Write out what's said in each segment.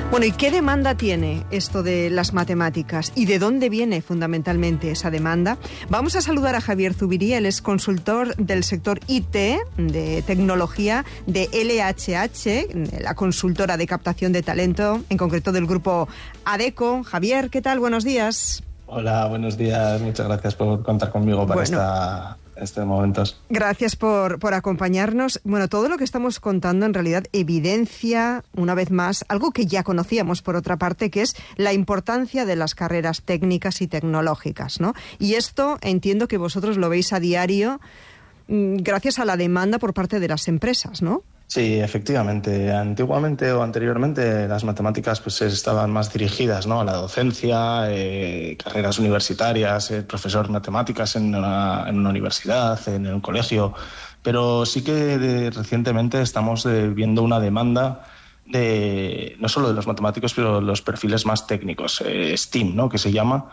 Bueno, ¿y qué demanda tiene esto de las matemáticas? ¿Y de dónde viene fundamentalmente esa demanda? Vamos a saludar a Javier Zubiría, él es consultor del sector IT, de tecnología de LHH, la consultora de captación de talento, en concreto del grupo Adecco. Javier, ¿qué tal? Buenos días. Hola, buenos días. Muchas gracias por contar conmigo para estos momentos. Gracias por acompañarnos. Bueno, todo lo que estamos contando en realidad evidencia, una vez más, algo que ya conocíamos por otra parte, que es la importancia de las carreras técnicas y tecnológicas, ¿no? Y esto entiendo que vosotros lo veis a diario gracias a la demanda por parte de las empresas, ¿no? Sí, efectivamente. Antiguamente o anteriormente las matemáticas pues estaban más dirigidas, ¿no?, a la docencia, carreras universitarias, profesor de matemáticas en una universidad, en un colegio. Pero sí que recientemente estamos viendo una demanda no solo de los matemáticos, pero los perfiles más técnicos, STEAM, ¿no?, que se llama.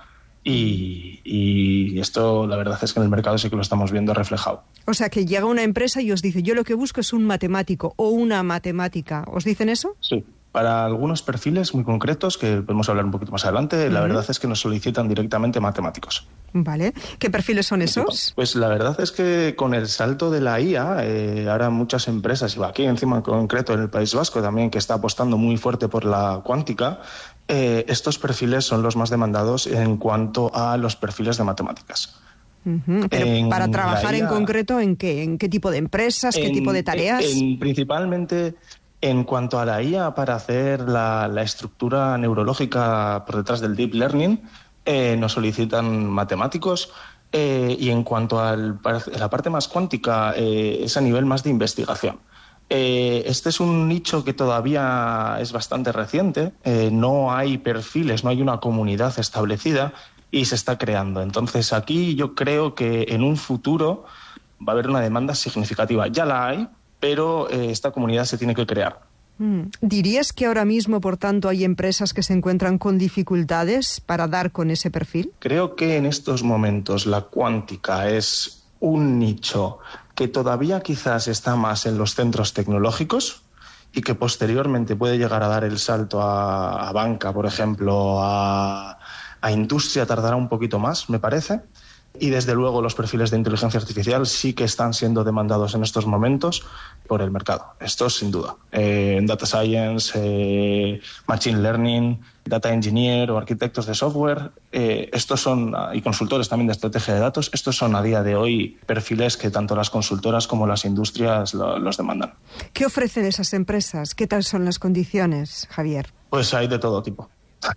Y esto, la verdad es que en el mercado sí que lo estamos viendo reflejado. O sea, que llega una empresa y os dice, yo lo que busco es un matemático o una matemática. ¿Os dicen eso? Sí. Para algunos perfiles muy concretos, que podemos hablar un poquito más adelante, la verdad es que nos solicitan directamente matemáticos. Vale. ¿Qué perfiles son esos? Pues la verdad es que con el salto de la IA, ahora muchas empresas, y aquí encima en concreto en el País Vasco también, que está apostando muy fuerte por la cuántica, estos perfiles son los más demandados en cuanto a los perfiles de matemáticas. Pero para trabajar en concreto, ¿en qué tipo de empresas, qué tipo de tareas? Principalmente en cuanto a la IA, para hacer la estructura neurológica por detrás del deep learning, nos solicitan matemáticos. Y en cuanto a la parte más cuántica, es a nivel más de investigación. Este es un nicho que todavía es bastante reciente, no hay perfiles, no hay una comunidad establecida y se está creando. Entonces aquí yo creo que en un futuro va a haber una demanda significativa. Ya la hay, pero esta comunidad se tiene que crear. ¿Dirías que ahora mismo, por tanto, hay empresas que se encuentran con dificultades para dar con ese perfil? Creo que en estos momentos la cuántica es un nicho que todavía quizás está más en los centros tecnológicos y que posteriormente puede llegar a dar el salto a banca, por ejemplo, a industria tardará un poquito más, me parece. Y desde luego los perfiles de inteligencia artificial sí que están siendo demandados en estos momentos por el mercado. Esto sin duda. Data Science, Machine Learning, Data Engineer o arquitectos de software, estos son, y consultores también de estrategia de datos, estos son a día de hoy perfiles que tanto las consultoras como las industrias los demandan. ¿Qué ofrecen esas empresas? ¿Qué tal son las condiciones, Javier? Pues hay de todo tipo.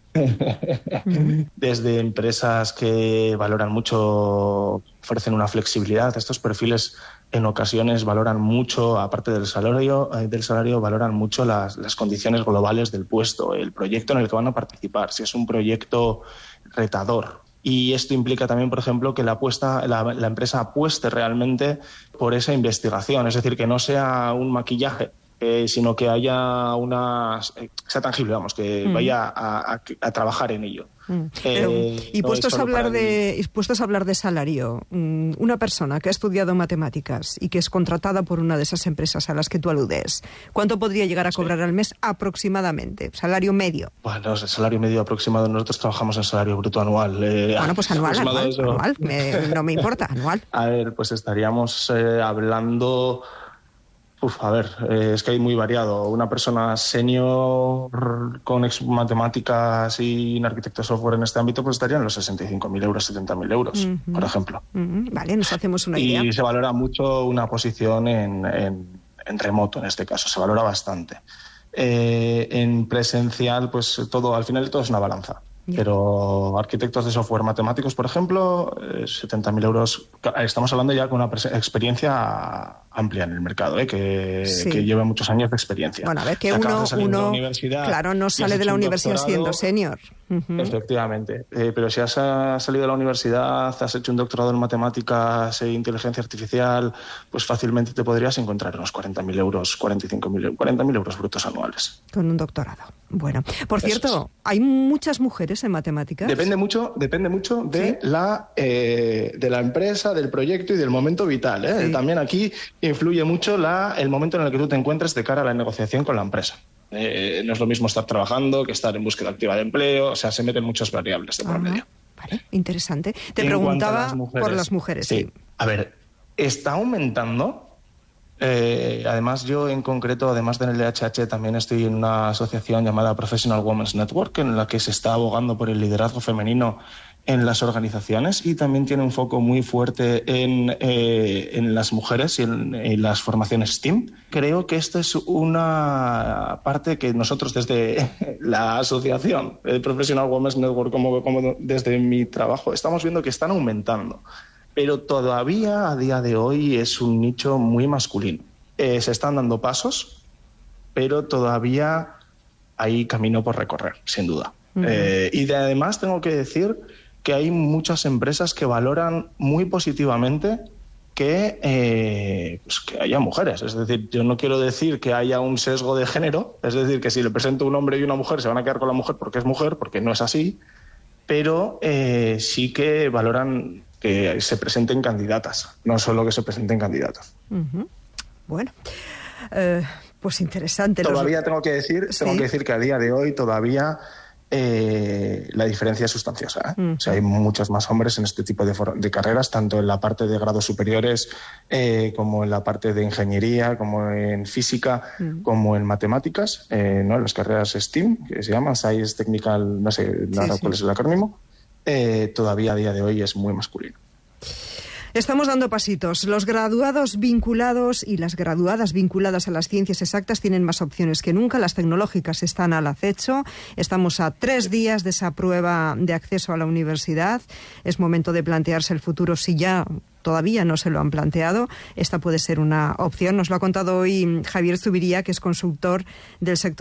Desde empresas que valoran mucho, ofrecen una flexibilidad. Estos perfiles en ocasiones valoran mucho, aparte del salario valoran mucho las condiciones globales del puesto, el proyecto en el que van a participar, si es un proyecto retador. Y esto implica también, por ejemplo, que la empresa apueste realmente por esa investigación, es decir, que no sea un maquillaje, sino que haya sea tangible, vamos, que vaya a trabajar en ello. Y puestos a hablar de salario, una persona que ha estudiado matemáticas y que es contratada por una de esas empresas a las que tú aludes, ¿cuánto podría llegar a cobrar al mes aproximadamente? ¿Salario medio? Bueno, el salario medio aproximado, nosotros trabajamos en salario bruto anual. Bueno, pues anual, no me importa, anual. A ver, pues estaríamos hablando... es que hay muy variado. Una persona senior con matemáticas y un arquitecto de software en este ámbito, pues estarían los 65.000 euros, 70.000 euros, por ejemplo. Vale, nos hacemos una idea. Y se valora mucho una posición en remoto, en este caso, se valora bastante. En presencial, pues al final todo es una balanza. Pero arquitectos de software matemáticos, por ejemplo, 70.000 euros. Estamos hablando ya con una experiencia amplia en el mercado, que lleva muchos años de experiencia. Bueno, a ver, que uno claro, no sale de la universidad siendo senior. Efectivamente. Pero si has salido de la universidad, has hecho un doctorado en matemáticas e inteligencia artificial, pues fácilmente te podrías encontrar unos 40.000 euros, 40.000 euros brutos anuales. Con un doctorado. Bueno, por cierto, ¿hay muchas mujeres en matemáticas? Depende mucho de la empresa, del proyecto y del momento vital. También aquí influye mucho el momento en el que tú te encuentres de cara a la negociación con la empresa. No es lo mismo estar trabajando que estar en búsqueda activa de empleo. O sea, se meten muchas variables de por medio. Vale, interesante. Te preguntaba por las mujeres. Sí. A ver, está aumentando. Además, yo en concreto, además del LHH, también estoy en una asociación llamada Professional Women's Network, en la que se está abogando por el liderazgo femenino en las organizaciones, y también tiene un foco muy fuerte en las mujeres y en las formaciones STEAM. Creo que esto es una parte que nosotros desde la asociación Professional Women's Network, como desde mi trabajo, estamos viendo que están aumentando. Pero todavía a día de hoy es un nicho muy masculino. Se están dando pasos, pero todavía hay camino por recorrer, sin duda. Además tengo que decir que hay muchas empresas que valoran muy positivamente que haya mujeres. Es decir, yo no quiero decir que haya un sesgo de género, es decir, que si le presento un hombre y una mujer se van a quedar con la mujer porque es mujer, porque no es así, pero sí que valoran que se presenten candidatas, no solo que se presenten candidatos. Bueno, pues interesante. Todavía tengo que decir que a día de hoy todavía la diferencia es sustanciosa. O sea, hay muchos más hombres en este tipo de carreras, tanto en la parte de grados superiores como en la parte de ingeniería, como en física, como en matemáticas, ¿no? En las carreras STEAM, que se llaman Science, Technical, no sé cuál es el acrónimo. Todavía a día de hoy es muy masculino. Estamos dando pasitos. Los graduados vinculados y las graduadas vinculadas a las ciencias exactas tienen más opciones que nunca. Las tecnológicas están al acecho. Estamos a 3 días de esa prueba de acceso a la universidad. Es momento de plantearse el futuro si ya todavía no se lo han planteado. Esta puede ser una opción. Nos lo ha contado hoy Javier Zubiría, que es consultor del sector